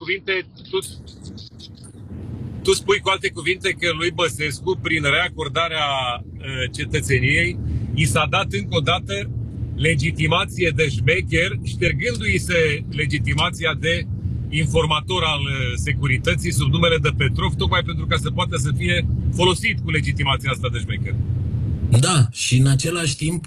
cuvinte, tu spui cu alte cuvinte că lui Băsescu, prin reacordarea cetățeniei, i s-a dat încă o dată legitimație de șmecher, ștergându-i se legitimația de informator al securității sub numele de Petrov, tocmai pentru ca să poată să fie folosit cu legitimația asta de șmecher. Da, și în același timp,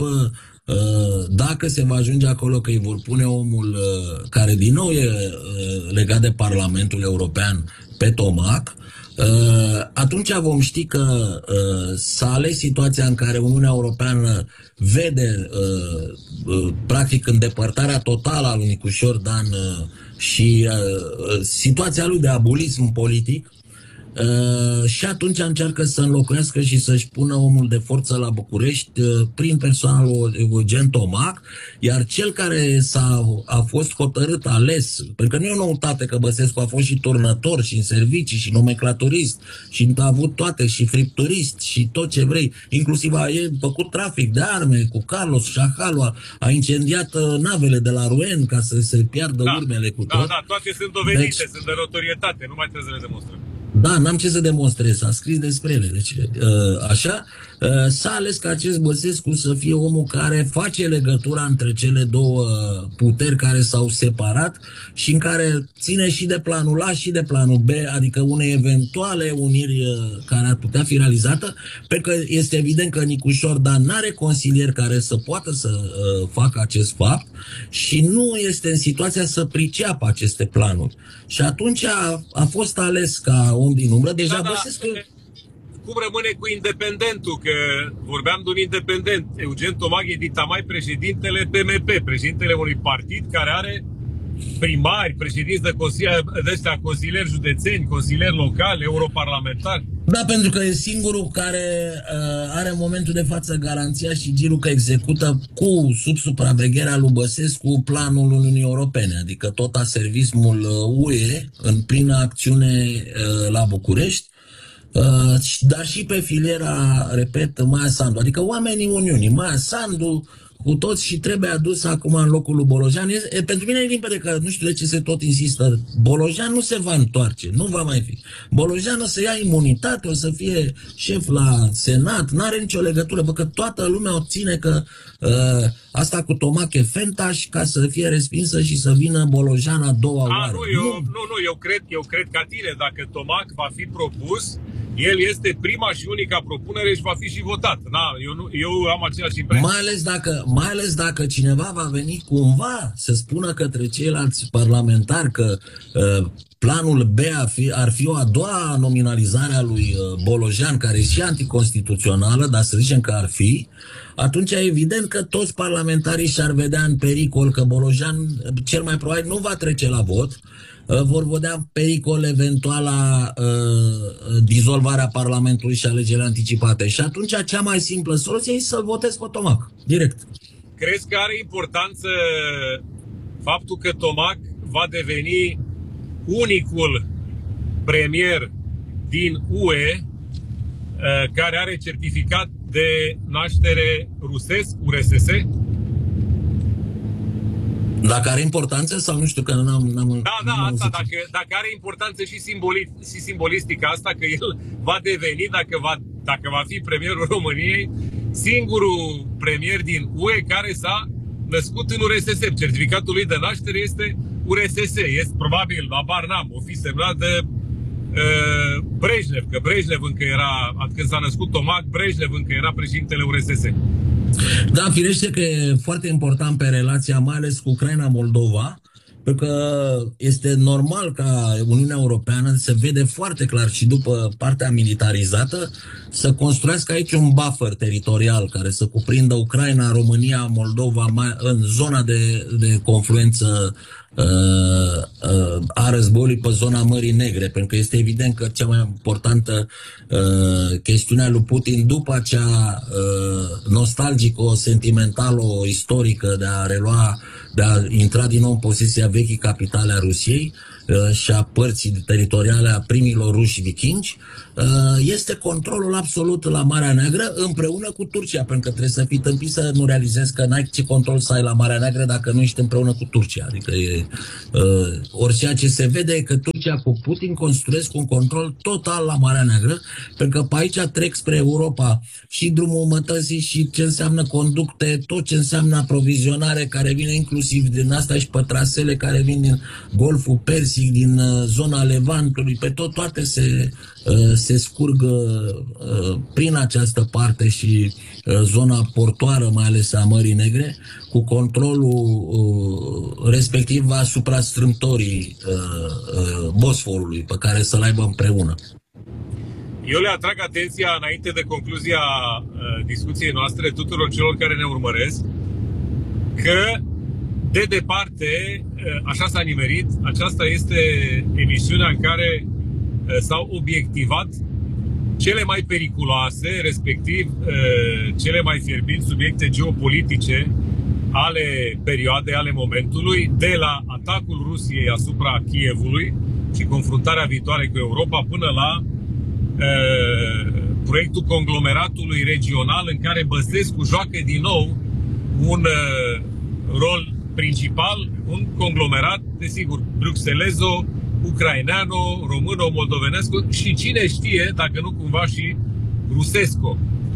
dacă se va ajunge acolo că îi vor pune omul care din nou e legat de Parlamentul European pe Tomac, atunci vom ști că s-a ales situația în care Uniunea Europeană vede practic îndepărtarea totală a lui Nicușor Dan și situația lui de abulism politic. Și atunci încearcă să înlocuiască și să-și pună omul de forță la București prin persoana lui Eugen Tomac, iar cel care a fost hotărât, ales, pentru că nu e o noutate că Băsescu a fost și turnător și în servicii și nomenclaturist și a avut toate și fripturist și tot ce vrei, inclusiv a făcut trafic de arme cu Carlos Șahalu, a incendiat navele de la Rouen ca să se piardă urmele cu tot. Da, toate sunt dovedite, sunt de notorietate, nu mai trebuie să le demonstrăm. Da, n-am ce să demonstrez, s-a scris despre ele. Deci, așa, s-a ales ca acest Băsescu să fie omul care face legătura între cele două puteri care s-au separat și în care ține și de planul A și de planul B, adică unei eventuale uniri care ar putea fi realizată, pentru că este evident că Nicușor Dan n-are consilieri care să poată să facă acest fapt și nu este în situația să priceapă aceste planuri. Și atunci a fost ales ca om din umbră. Deja Băsescu... Cum rămâne cu independentul? Că vorbeam de un independent. Eugen Tomac e ditamai președintele PMP, președintele unui partid care are primari, președinți de consilieri județeni, consilieri locali, europarlamentari. Da, pentru că e singurul care are în momentul de față garanția și girul că execută sub supravegherea lui Băsescu planul Uniunii Europene, adică tot aservismul UE în plină acțiune la București, dar și pe filiera, repet, Maia Sandu, adică oamenii Uniunii, Maia Sandu, cu toți și trebuie adus acum în locul lui Bolojan. Pentru mine e limpede că nu știu de ce se tot insistă. Bolojan nu se va întoarce, nu va mai fi. Bolojan o să ia imunitate, o să fie șef la Senat, n-are nicio legătură, că toată lumea obține că asta cu Tomac e fentaș ca să fie respinsă și să vină Bolojan a doua oară. Eu cred ca tine, dacă Tomac va fi propus, el este prima și unica propunere și va fi și votat. Eu am aceeași impresie. Mai ales dacă cineva va veni cumva să spună către ceilalți parlamentari că planul B ar fi o a doua nominalizare a lui Bolojan, care e și anticonstituțională, dar să zicem că ar fi, atunci e evident că toți parlamentarii și-ar vedea în pericol că Bolojan cel mai probabil nu va trece la vot, vor vedea pericol eventuala dizolvarea Parlamentului și alegerile anticipate. Și atunci cea mai simplă soluție e să-l votez pe Tomac, direct. Crezi că are importanță faptul că Tomac va deveni unicul premier din UE care are certificat de naștere rusesc, URSS? Dacă are importanță sau nu știu că n-am... Asta, dacă are importanță și simbolistica asta, că el va deveni, dacă va fi premierul României, singurul premier din UE care s-a născut în URSS. Certificatul lui de naștere este URSS. Este probabil, habar n-am, o fi semnat de Brejnev, că Brejnev încă era, când s-a născut Tomac, Brejnev încă era președintele URSS. Da, firește că e foarte important pe relația, mai ales cu Ucraina-Moldova, pentru că este normal ca Uniunea Europeană se vede foarte clar și după partea militarizată să construiască aici un buffer teritorial care să cuprindă Ucraina, România, Moldova în zona de confluență a războiului pe zona Mării Negre, pentru că este evident că cea mai importantă chestiune a lui Putin, după acea nostalgico-sentimentală-istorică de a intra din nou în posesia vechii capitale a Rusiei, și a părții teritoriale a primilor ruși vikingi, este controlul absolut la Marea Neagră împreună cu Turcia, pentru că trebuie să fii tâmpit să nu realizezi că n-ai ce control să ai la Marea Neagră dacă nu ești împreună cu Turcia. Adică ori ceea ce se vede e că Turcia cu Putin construiesc un control total la Marea Neagră, pentru că pe aici trec spre Europa și drumul mătăsii și ce înseamnă conducte, tot ce înseamnă aprovizionare care vine inclusiv din asta și pe trasele care vin din Golful Persic, din zona Levantului, pe toate se scurgă prin această parte și zona portoară, mai ales a Mării Negre, cu controlul respectiv asupra strâmtorii Bosforului, pe care să-l aibă împreună. Eu le atrag atenția înainte de concluzia discuției noastre tuturor celor care ne urmăresc că de departe, așa s-a nimerit, aceasta este emisiunea în care s-au obiectivat cele mai periculoase, respectiv cele mai fierbinți subiecte geopolitice ale perioadei, ale momentului, de la atacul Rusiei asupra Kievului și confruntarea viitoare cu Europa până la proiectul conglomeratului regional în care Băsescu joacă din nou un rol principal, un conglomerat, desigur, bruxelezo, ucraineano, româno, moldovenescu și cine știe, dacă nu cumva și rusesco.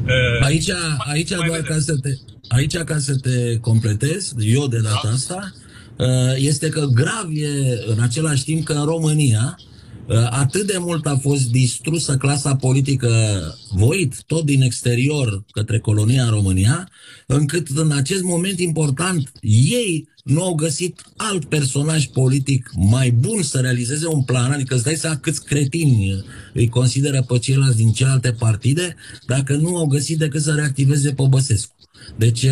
Aici ca să te completez, eu de data asta, este că grav e în același timp că în România atât de mult a fost distrusă clasa politică voit, tot din exterior către colonia în România, încât în acest moment important ei nu au găsit alt personaj politic mai bun să realizeze un plan, adică îți dai seama câți cretini îi consideră pe ceilalți din celelalte partide, dacă nu au găsit decât să reactiveze pe Băsescu. Deci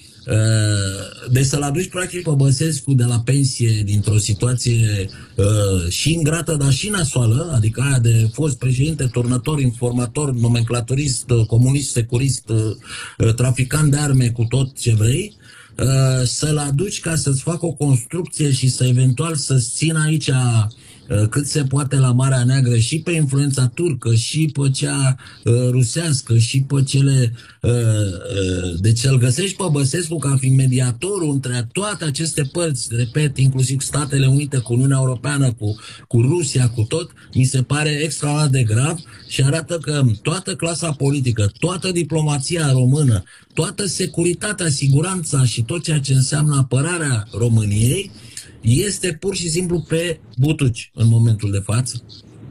să-l aduci practic pe Băsescu de la pensie dintr-o situație și ingrată, dar și nasoală, adică aia de fost președinte, turnător, informator, nomenclaturist, comunist, securist, traficant de arme, cu tot ce vrei, să-l aduci ca să-ți facă o construcție și să eventual să-ți țină aici cât se poate la Marea Neagră și pe influența turcă și pe cea rusească și pe cele... Deci să-l găsești pe Băsescu ca fiind mediatorul între toate aceste părți, repet, inclusiv Statele Unite cu Uniunea Europeană, cu Rusia, cu tot, mi se pare extraordinar de grav și arată că toată clasa politică, toată diplomația română, toată securitatea, siguranța și tot ceea ce înseamnă apărarea României este pur și simplu pe butuci în momentul de față.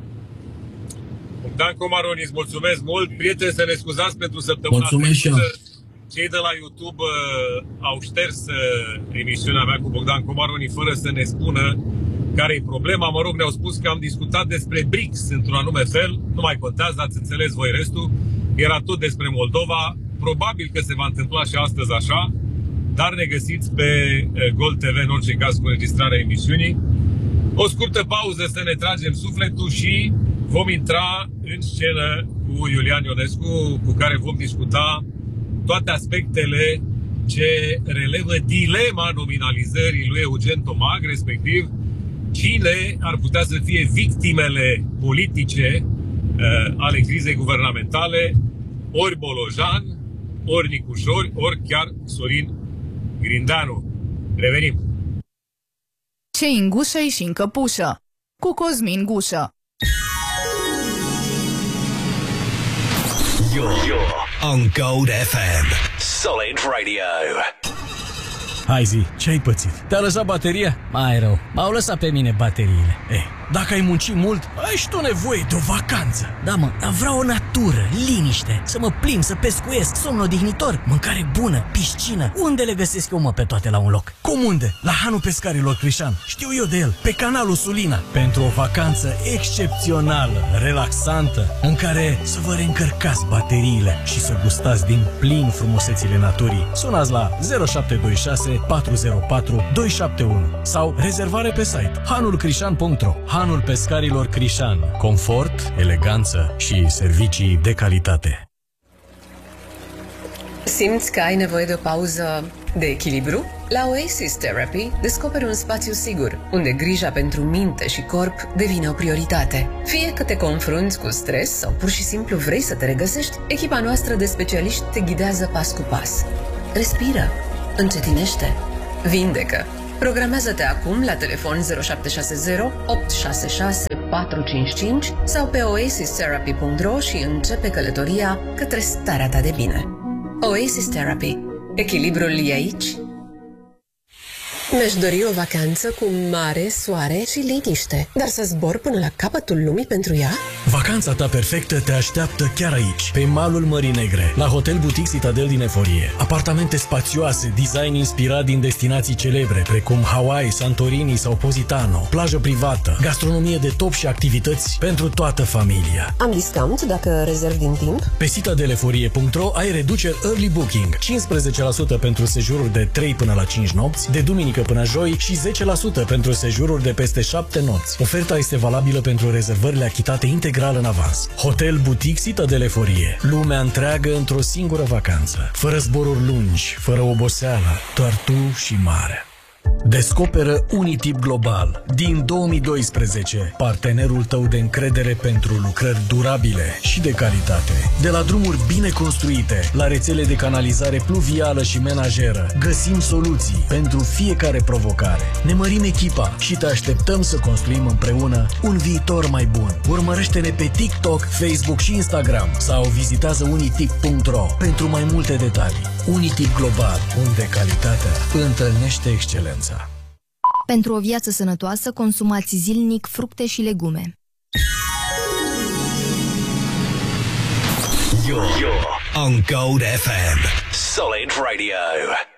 Dan Comaroni, îți mulțumesc mult. Prieteni, să ne scuzați pentru săptămâna trecută. Cei de la YouTube au șters emisiunea mea cu Bogdan Comaroni fără să ne spună care e problema. Mă rog, ne-au spus că am discutat despre BRICS într-un anume fel. Nu mai contează, ați înțeles voi restul. Era tot despre Moldova. Probabil că se va întâmpla și astăzi așa. Dar ne găsiți pe Gold TV, în orice caz, cu înregistrarea emisiunii. O scurtă pauză să ne tragem sufletul și vom intra în scenă cu Iulian Ionescu, cu care vom discuta toate aspectele ce relevă dilema nominalizării lui Eugen Tomag, respectiv cine ar putea să fie victimele politice ale crizei guvernamentale, ori Bolojan, ori Nicușori, ori chiar Sorin Grindeanu. Revenim! Ce în gușă și în căpușă, cu Cosmin Gușă. You're on Gold FM. Solid Radio. Hai zi, ce-ai pățit? Te-a lăsat bateria? Mai rău, m-au lăsat pe mine bateriile. Dacă ai muncit mult, ai și tu nevoie de o vacanță. Da, mă, dar vreau o natură, liniște, să mă plimb, să pescuiesc, somn odihnitor, mâncare bună, piscină. Unde le găsesc eu, mă, pe toate la un loc? Cum unde? La Hanul Pescarilor Crișan. Știu eu de el, pe canalul Sulina. Pentru o vacanță excepțională, relaxantă, în care să vă reîncărcați bateriile și să gustați din plin frumusețile naturii. Sunați la 0726 404 271 sau rezervare pe site hanulcrișan.ro. Hanul Pescarilor Crișan. Confort, eleganță și servicii de calitate. Simți că ai nevoie de o pauză de echilibru? La Oasis Therapy descoperi un spațiu sigur, unde grija pentru minte și corp devine o prioritate. Fie că te confrunți cu stres sau pur și simplu vrei să te regăsești, echipa noastră de specialiști te ghidează pas cu pas. Respiră, încetinește, vindecă. Programează-te acum la telefon 0760 866 455 sau pe oasistherapy.ro și începe călătoria către starea ta de bine. Oasis Therapy. Echilibrul e aici. Mi-aș dori o vacanță cu mare, soare și liniște, dar să zbor până la capătul lumii pentru ea? Vacanța ta perfectă te așteaptă chiar aici, pe malul Mării Negre, la Hotel Boutique Citadel din Eforie. Apartamente spațioase, design inspirat din destinații celebre, precum Hawaii, Santorini sau Positano, plajă privată, gastronomie de top și activități pentru toată familia. Am discount dacă rezerv din timp? Pe citadeleforie.ro ai reduceri early booking, 15% pentru sejururi de 3 până la 5 nopți, de duminică până joi și 10% pentru sejururi de peste 7 nopți. Oferta este valabilă pentru rezervările achitate integral în avans. Hotel Boutique Citadel Eforie. Lumea întreagă într-o singură vacanță. Fără zboruri lungi, fără oboseală, doar tu și mare. Descoperă Unitip Global. Din 2012, partenerul tău de încredere pentru lucrări durabile și de calitate. De la drumuri bine construite, la rețele de canalizare pluvială și menajeră, găsim soluții pentru fiecare provocare. Ne mărim echipa și te așteptăm să construim împreună un viitor mai bun. Urmărește-ne pe TikTok, Facebook și Instagram sau vizitează unitip.ro pentru mai multe detalii. Unitip Global, unde calitatea întâlnește excelența. Pentru o viață sănătoasă, consumați zilnic fructe și legume. You're on Gold FM. Solid Radio.